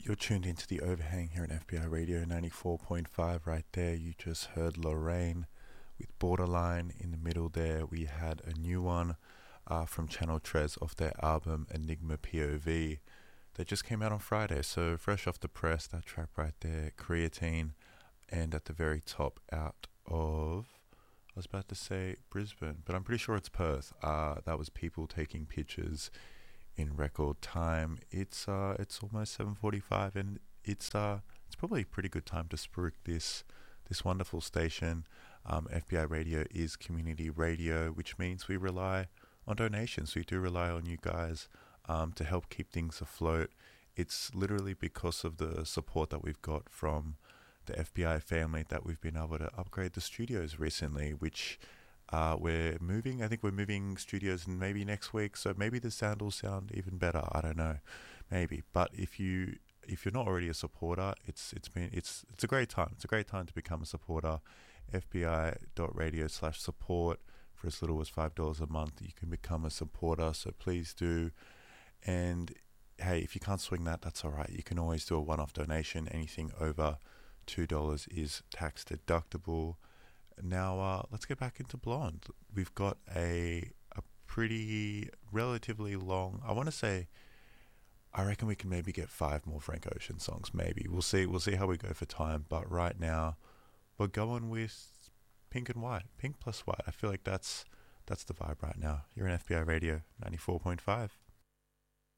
You're tuned into the overhang here on FBI Radio 94.5. Right there, you just heard Lorraine with Borderline. In the middle there, we had a new one from Channel Trez off their album Enigma POV that just came out on Friday. So fresh off the press, that track right there, Creatine. And at the very top, out of, I was about to say Brisbane, but I'm pretty sure it's Perth. That was People Taking Pictures in record time. It's almost 7:45, and it's probably a pretty good time to spruik this wonderful station. FBI Radio is community radio, which means we rely on donations. We do rely on you guys to help keep things afloat. It's literally because of the support that we've got from the FBI family that we've been able to upgrade the studios recently, which we're moving. I think we're moving studios maybe next week, so maybe the sound will sound even better. I don't know, maybe. But if you're not already a supporter, it's a great time. It's a great time to become a supporter. FBI.radio/support. For as little as $5 a month, you can become a supporter. So please do. And hey, if you can't swing that, that's all right. You can always do a one-off donation. Anything over $2 is tax deductible. Now let's get back into Blonde. We've got a pretty relatively long. I reckon we can maybe get 5 more Frank Ocean songs. Maybe we'll see. We'll see how we go for time. But right now, we're going with Pink and White. Pink plus White. I feel like that's the vibe right now. You're in FBI Radio 94.5.